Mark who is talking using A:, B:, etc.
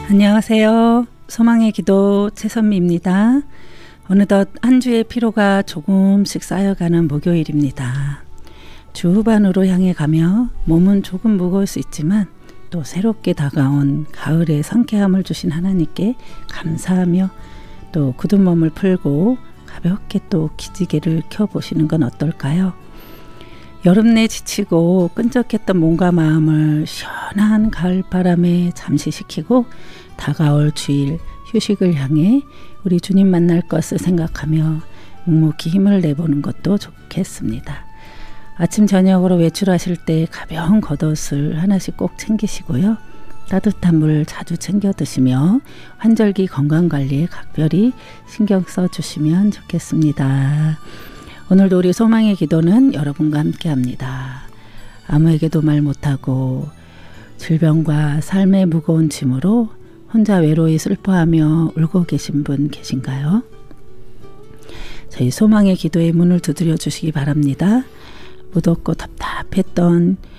A: 안녕하세요. 소망의 기도 최선미입니다. 어느덧 한 주의 피로가 조금씩 쌓여가는 목요일입니다. 주 후반으로 향해 가며 몸은 조금 무거울 수 있지만 또 새롭게 다가온 가을의 상쾌함을 주신 하나님께 감사하며 또 굳은 몸을 풀고 가볍게 또 기지개를 켜보시는 건 어떨까요? 여름 내 지치고 끈적했던 몸과 마음을 시원한 가을바람에 잠시 식히고 다가올 주일 휴식을 향해 우리 주님 만날 것을 생각하며 묵묵히 힘을 내보는 것도 좋겠습니다. 아침 저녁으로 외출하실 때 가벼운 겉옷을 하나씩 꼭 챙기시고요. 따뜻한 물 자주 챙겨 드시며 환절기 건강관리에 각별히 신경 써주시면 좋겠습니다. 오늘도 우리 소망의 기도는 여러분과 함께합니다. 아무에게도 말 못하고 질병과 삶의 무거운 짐으로 혼자 외로이 슬퍼하며 울고 계신 분 계신가요? 저희 소망의 기도의 문을 두드려 주시기 바랍니다. 무덥고 답답했던